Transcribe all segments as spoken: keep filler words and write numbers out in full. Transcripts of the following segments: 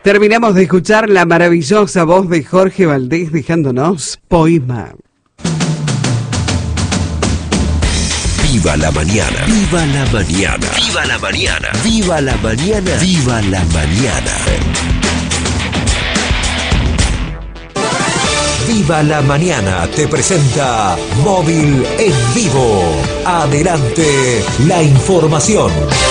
Terminamos de escuchar la maravillosa voz de Jorge Valdés dejándonos Poema. Viva la mañana, viva la mañana, viva la mañana, viva la mañana, viva la mañana. Viva la mañana te presenta Móvil en Vivo. Adelante la información.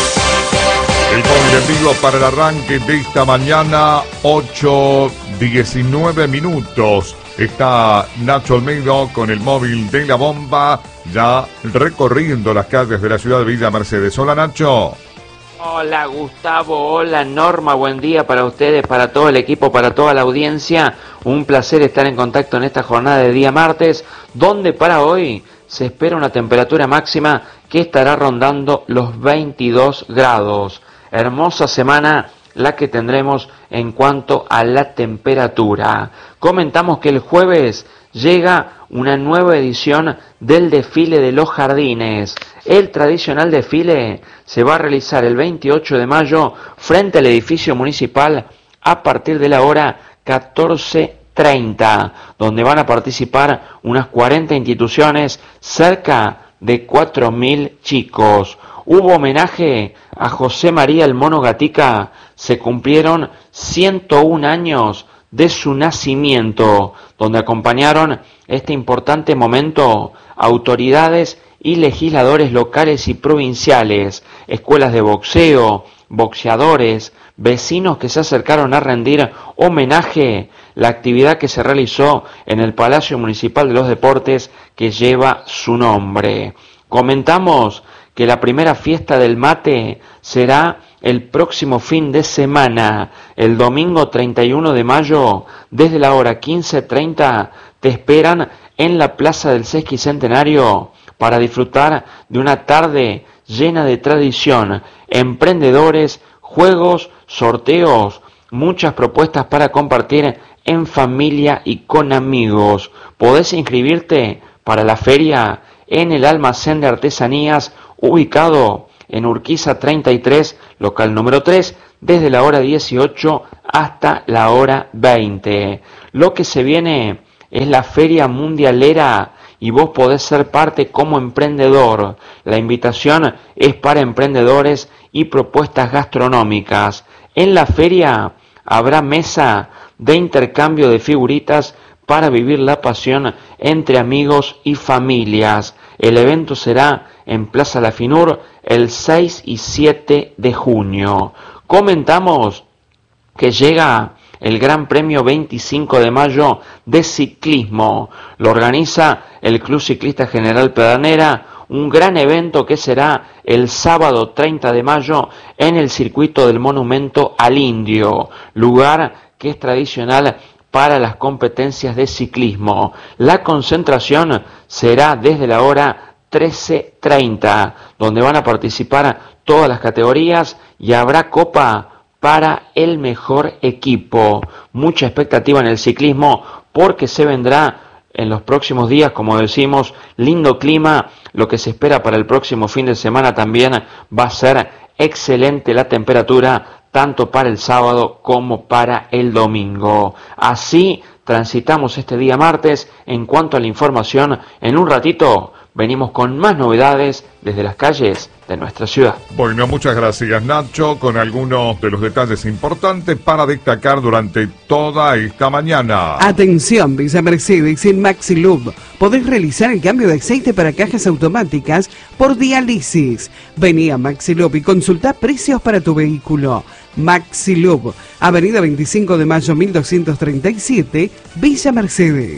El móvil en vivo para el arranque de esta mañana, ocho diecinueve minutos. Está Nacho Almeida con el móvil de la bomba, ya recorriendo las calles de la ciudad de Villa Mercedes. Hola, Nacho. Hola, Gustavo. Hola, Norma. Buen día para ustedes, para todo el equipo, para toda la audiencia. Un placer estar en contacto en esta jornada de día martes, donde para hoy se espera una temperatura máxima que estará rondando los veintidós grados. Hermosa semana la que tendremos en cuanto a la temperatura. Comentamos que el jueves llega una nueva edición del desfile de los jardines. El tradicional desfile se va a realizar el veintiocho de mayo frente al edificio municipal a partir de la hora catorce treinta, donde van a participar unas cuarenta instituciones, cerca de cuatro mil chicos. Hubo homenaje a José María el Mono Gatica, se cumplieron ciento un años de su nacimiento, donde acompañaron este importante momento autoridades y legisladores locales y provinciales, escuelas de boxeo, boxeadores, vecinos que se acercaron a rendir homenaje, la actividad que se realizó en el Palacio Municipal de los Deportes que lleva su nombre. Comentamos que la primera fiesta del mate será el próximo fin de semana, el domingo treinta y uno de mayo, desde la hora quince treinta, te esperan en la Plaza del Sesquicentenario para disfrutar de una tarde llena de tradición, emprendedores, juegos, sorteos, muchas propuestas para compartir en familia y con amigos. Podés inscribirte para la feria en el almacén de artesanías ubicado en Urquiza treinta y tres, local número tres, desde la hora dieciocho hasta la hora veinte. Lo que se viene es la Feria Mundialera y vos podés ser parte como emprendedor. La invitación es para emprendedores y propuestas gastronómicas. En la feria habrá mesa de intercambio de figuritas para vivir la pasión entre amigos y familias. El evento será en Plaza La Finur el seis y siete de junio. Comentamos que llega el Gran Premio veinticinco de mayo de ciclismo. Lo organiza el Club Ciclista General Pedernera, un gran evento que será el sábado treinta de mayo en el circuito del Monumento al Indio, lugar que es tradicional para las competencias de ciclismo. La concentración será desde la hora trece treinta, donde van a participar todas las categorías y habrá copa para el mejor equipo. Mucha expectativa en el ciclismo porque se vendrá en los próximos días, como decimos, lindo clima. Lo que se espera para el próximo fin de semana también va a ser excelente la temperatura, tanto para el sábado como para el domingo. Así transitamos este día martes. En cuanto a la información, en un ratito venimos con más novedades desde las calles de nuestra ciudad. Bueno, muchas gracias, Nacho, con algunos de los detalles importantes para destacar durante toda esta mañana. Atención, Villa Mercedes, en Maxilub podés realizar el cambio de aceite para cajas automáticas por diálisis. Vení a Maxilub y consultá precios para tu vehículo. Maxilub, Avenida veinticinco de mayo mil doscientos treinta y siete, Villa Mercedes.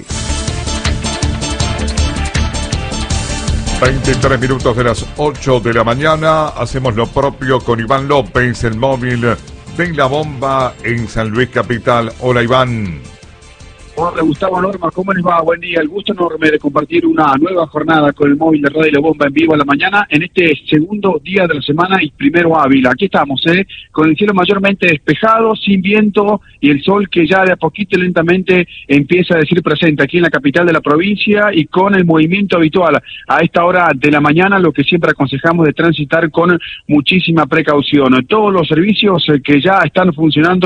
veintitrés minutos de las ocho de la mañana, hacemos lo propio con Iván López, el móvil de la bomba en San Luis Capital. Hola, Iván. Hola, Gustavo, Norma, ¿cómo les va? Buen día, el gusto enorme de compartir una nueva jornada con el móvil de Radio La Bomba en vivo a la mañana, en este segundo día de la semana y primero hábil. Aquí estamos, ¿eh? Con el cielo mayormente despejado, sin viento y el sol que ya de a poquito y lentamente empieza a decir presente aquí en la capital de la provincia y con el movimiento habitual a esta hora de la mañana, lo que siempre aconsejamos de transitar con muchísima precaución. Todos los servicios que ya están funcionando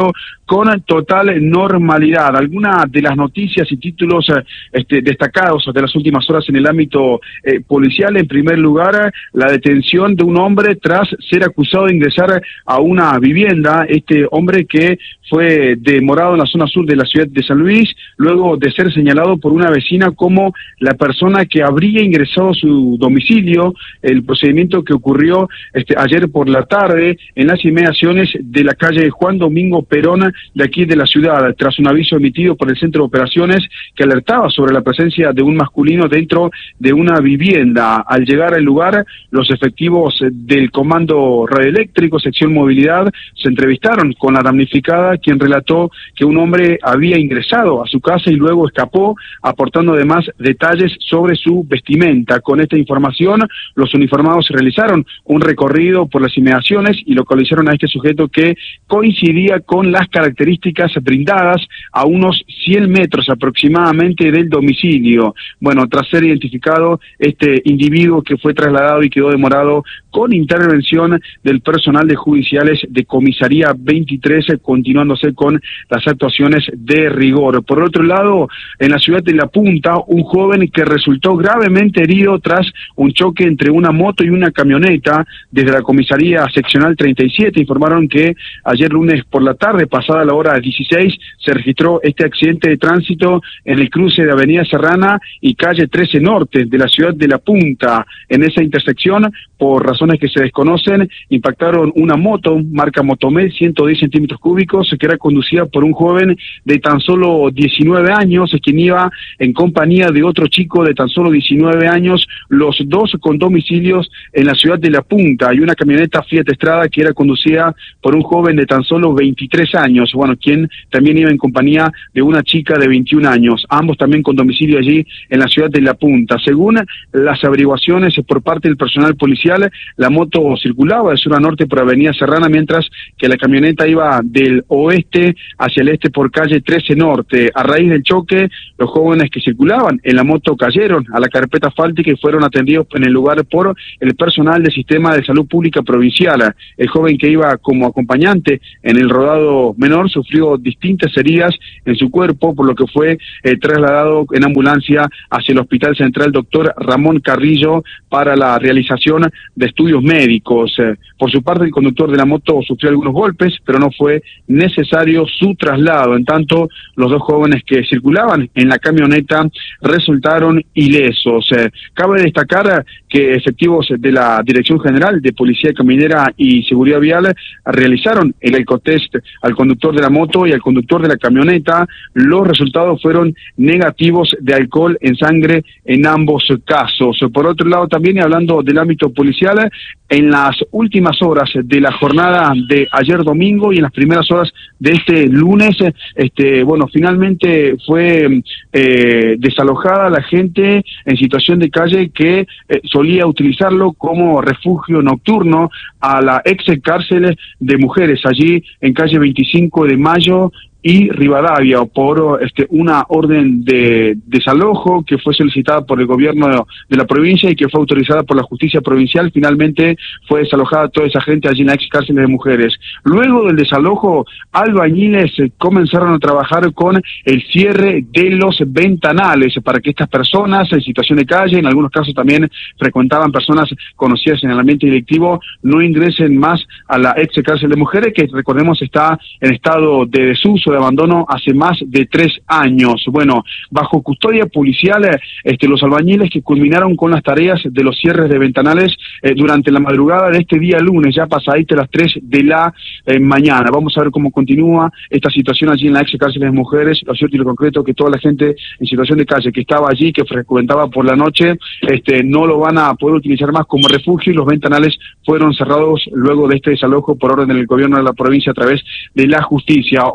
con total normalidad. Algunas de las noticias y títulos eh, este, destacados de las últimas horas en el ámbito eh, policial. En primer lugar, la detención de un hombre tras ser acusado de ingresar a una vivienda. Este hombre que fue demorado en la zona sur de la ciudad de San Luis, luego de ser señalado por una vecina como la persona que habría ingresado a su domicilio. El procedimiento que ocurrió este, ayer por la tarde en las inmediaciones de la calle Juan Domingo Perón de aquí de la ciudad, tras un aviso emitido por el Centro de Operaciones que alertaba sobre la presencia de un masculino dentro de una vivienda. Al llegar al lugar, los efectivos del Comando Radioeléctrico, Sección Movilidad, se entrevistaron con la damnificada, quien relató que un hombre había ingresado a su casa y luego escapó, aportando además detalles sobre su vestimenta. Con esta información, los uniformados realizaron un recorrido por las inmediaciones y localizaron a este sujeto que coincidía con las características brindadas a unos cien metros aproximadamente del domicilio. Bueno, tras ser identificado, este individuo que fue trasladado y quedó demorado con intervención del personal de judiciales de Comisaría veintitrés, continuándose con las actuaciones de rigor. Por otro lado, en la ciudad de La Punta, un joven que resultó gravemente herido tras un choque entre una moto y una camioneta. Desde la Comisaría Seccional treinta y siete informaron que ayer lunes por la tarde, pasada la hora dieciséis, se registró este accidente de tránsito en el cruce de Avenida Serrana y calle trece Norte de la ciudad de La Punta. En esa intersección, por razones que se desconocen, impactaron una moto marca Motomed, ciento diez centímetros cúbicos, que era conducida por un joven de tan solo diecinueve años, quien iba en compañía de otro chico de tan solo diecinueve años, los dos con domicilios en la ciudad de La Punta. Hay una camioneta Fiat Strada que era conducida por un joven de tan solo veintitrés años, bueno, quien también iba en compañía de una chica de veintiún años, ambos también con domicilio allí en la ciudad de La Punta. Según las averiguaciones por parte del personal policial, la moto circulaba de sur a norte por Avenida Serrana, mientras que la camioneta iba del oeste hacia el este por calle trece Norte. A raíz del choque, los jóvenes que circulaban en la moto cayeron a la carpeta asfáltica y fueron atendidos en el lugar por el personal del Sistema de Salud Pública Provincial. El joven que iba como acompañante en el rodado menor sufrió distintas heridas en su cuerpo, por lo que fue eh, trasladado en ambulancia hacia el Hospital Central Doctor Ramón Carrillo para la realización de estudios médicos. Eh, por su parte, el conductor de la moto sufrió algunos golpes, pero no fue necesario su traslado. En tanto, los dos jóvenes que circulaban en la camioneta resultaron ilesos. Eh, cabe destacar que efectivos de la Dirección General de Policía Caminera y Seguridad Vial realizaron el alcotest al conductor de la moto y al conductor de la camioneta. Los resultados fueron negativos de alcohol en sangre en ambos casos. Por otro lado, también, y hablando del ámbito policial, en las últimas horas de la jornada de ayer domingo y en las primeras horas de este lunes, este, bueno, finalmente fue eh, desalojada la gente en situación de calle que eh, solía utilizarlo como refugio nocturno a la ex cárcel de mujeres allí en calle veinticinco de mayo y Rivadavia, por este una orden de desalojo que fue solicitada por el gobierno de la provincia y que fue autorizada por la justicia provincial. Finalmente fue desalojada toda esa gente allí en la ex cárcel de mujeres. Luego del desalojo, albañiles comenzaron a trabajar con el cierre de los ventanales para que estas personas en situación de calle, en algunos casos también frecuentaban personas conocidas en el ambiente directivo, no ingresen más a la ex cárcel de mujeres, que recordemos está en estado de desuso, de abandono hace más de tres años. Bueno, bajo custodia policial, este, los albañiles que culminaron con las tareas de los cierres de ventanales eh, durante la madrugada de este día lunes, ya pasadita las tres de la eh, mañana. Vamos a ver cómo continúa esta situación allí en la ex cárcel de mujeres. Lo cierto y lo concreto que toda la gente en situación de calle que estaba allí, que frecuentaba por la noche, este, no lo van a poder utilizar más como refugio, y los ventanales fueron cerrados luego de este desalojo por orden del gobierno de la provincia a través de la justicia. Otro hecho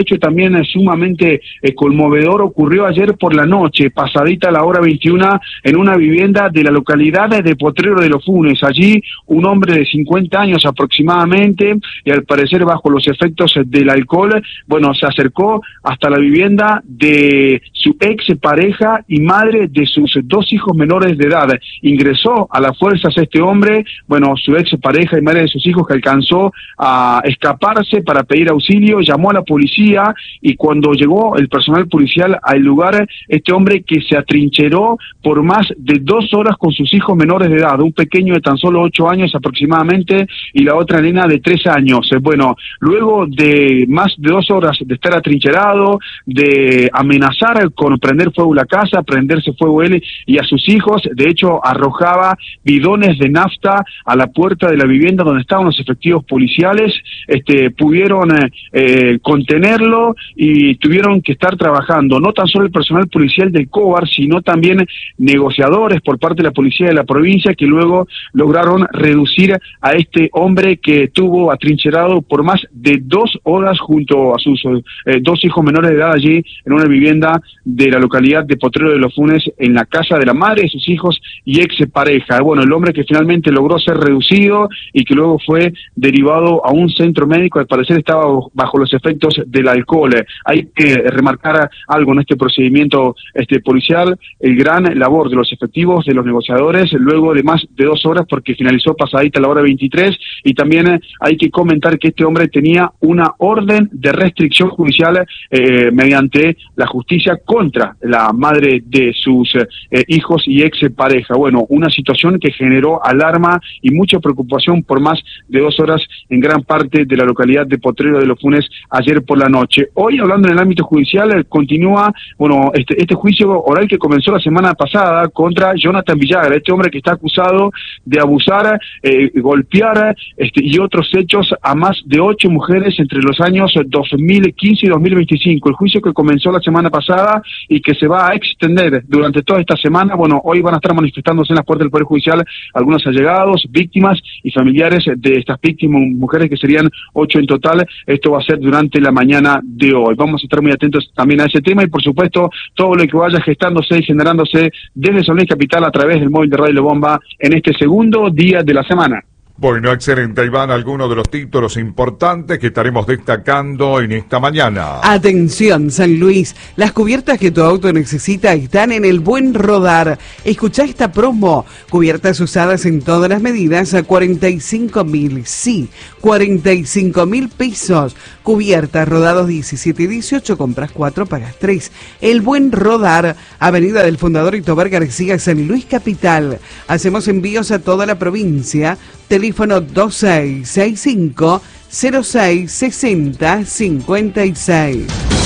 hecho también es sumamente eh, conmovedor ocurrió ayer por la noche, pasadita la hora veintiuna, en una vivienda de la localidad de Potrero de los Funes. Allí un hombre de cincuenta años aproximadamente, y al parecer bajo los efectos del alcohol, bueno, se acercó hasta la vivienda de su ex pareja y madre de sus dos hijos menores de edad. Ingresó a las fuerzas este hombre, bueno, su ex pareja y madre de sus hijos, que alcanzó a escaparse para pedir auxilio, llamó a la policía, y cuando llegó el personal policial al lugar, este hombre que se atrincheró por más de dos horas con sus hijos menores de edad, un pequeño de tan solo ocho años aproximadamente y la otra nena de tres años. Bueno, luego de más de dos horas de estar atrincherado, de amenazar con prender fuego la casa, prenderse fuego él y a sus hijos, de hecho arrojaba bidones de nafta a la puerta de la vivienda donde estaban los efectivos policiales, este, pudieron eh, eh, contenerlo y tuvieron que estar trabajando, no tan solo el personal policial del COBAR, sino también negociadores por parte de la policía de la provincia, que luego lograron reducir a este hombre que estuvo atrincherado por más de dos horas junto a sus eh, dos hijos menores de edad allí en una vivienda de la localidad de Potrero de los Funes, en la casa de la madre de sus hijos y ex pareja. Bueno, el hombre que finalmente logró ser reducido y que luego fue derivado a un centro médico, al parecer estaba bajo los efectos del alcohol. Hay que remarcar algo en este procedimiento este policial, el gran labor de los efectivos, de los negociadores, luego de más de dos horas, porque finalizó pasadita la hora veintitrés, y también hay que comentar que este hombre tenía una orden de restricción judicial eh, mediante la justicia contra la madre de sus eh, hijos y ex pareja. Bueno, una situación que generó alarma y mucha preocupación por más de dos horas en gran parte de la localidad de Potrero de los Funes ayer por la noche. Hoy, hablando en el ámbito judicial, continúa, bueno, este, este juicio oral que comenzó la semana pasada contra Jonathan Villagra, este hombre que está acusado de abusar, eh, golpear este, y otros hechos a más de ocho mujeres entre los años dos mil quince y dos mil veinticinco. El juicio que comenzó la semana pasada y que se va a extender durante toda esta semana. Bueno, hoy van a estar manifestándose en las puertas del Poder Judicial algunos allegados, víctimas y familiares de estas víctimas, mujeres que serían ocho en total. Esto va a ser durante la mañana de hoy. Vamos a estar muy atentos también a ese tema y, por supuesto, todo lo que vaya gestándose y generándose desde San Luis Capital a través del móvil de Radio La Bomba en este segundo día de la semana. Bueno, excelente, Iván, algunos de los títulos importantes que estaremos destacando en esta mañana. Atención, San Luis, las cubiertas que tu auto necesita están en el Buen Rodar. Escuchá esta promo, cubiertas usadas en todas las medidas a cuarenta y cinco mil, sí, cuarenta y cinco mil pesos. Cubiertas rodados diecisiete y dieciocho, compras cuatro, pagas tres. El Buen Rodar, Avenida del Fundador y Tobar García, San Luis Capital. Hacemos envíos a toda la provincia. Teléfono dos seis seis cinco, cero seis sesenta cincuenta y seis.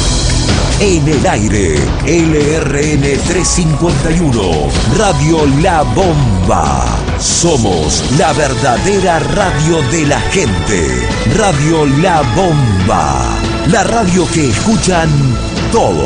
En el aire, L R N trescientos cincuenta y uno, Radio La Bomba. Somos la verdadera radio de la gente. Radio La Bomba, la radio que escuchan todos.